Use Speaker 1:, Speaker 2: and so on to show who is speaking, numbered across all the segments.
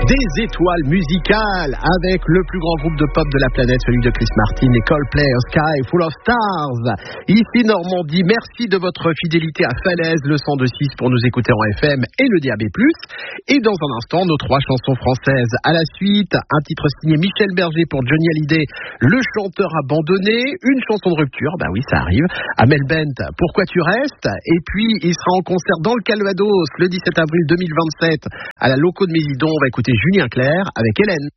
Speaker 1: des étoiles musicales avec le plus grand groupe de pop de la planète, celui de Chris Martin et Coldplay, A Sky Full of Stars. Ici Normandie, merci de votre fidélité à Falaise, le 102.6 pour nous écouter en FM et le DAB+. Et dans un instant, nos 3 chansons françaises à la suite. Un titre signé Michel Berger pour Johnny Hallyday, le chanteur abandonné. Une chanson de rupture, bah oui, ça arrive. Amel Bent, Pourquoi tu restes. Et puis, il sera en concert dans le Calvados le 17 avril 2027 à la Loco de Mésidon. On va écouter Julien Clerc avec Hélène.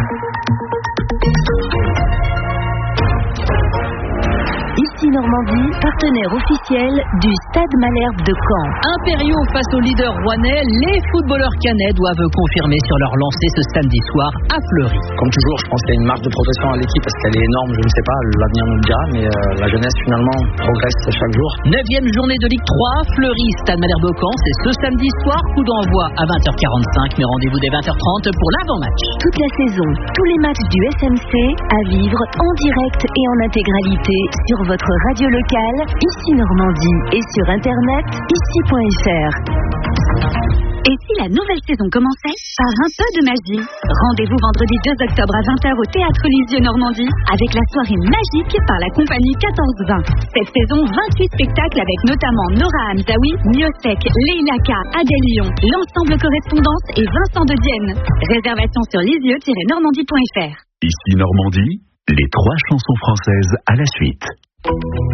Speaker 2: Ici Normandie, partenaire officiel du Stade Malherbe de Caen.
Speaker 3: Impériaux face au leader rouennais, les footballeurs cannais doivent confirmer sur leur lancée ce samedi soir à Fleury.
Speaker 4: Comme toujours, je pense qu'il y a une marge de progression à l'équipe parce qu'elle est énorme, je ne sais pas, l'avenir nous le dira, mais la jeunesse finalement progresse chaque jour.
Speaker 3: 9e journée de Ligue 3, Fleury, Stade Malherbe de Caen, c'est ce samedi soir, coup d'envoi à 20h45, mais rendez-vous dès 20h30 pour l'avant-match.
Speaker 2: Toute la saison, tous les matchs du SMC à vivre en direct et en intégralité sur votre radio locale, ici Normandie, et sur internet, ici.fr.
Speaker 5: Et si la nouvelle saison commençait par un peu de magie? Rendez-vous vendredi 2 octobre à 20h au Théâtre Lisieux Normandie avec la soirée magique par la compagnie 14-20. Cette saison, 28 spectacles avec notamment Nora Hamzaoui, Miosek, Leila K, Adèle Lyon, l'ensemble Correspondance et Vincent de Dienne. Réservation sur lisieux-normandie.fr.
Speaker 6: Ici Normandie, les 3 chansons françaises à la suite.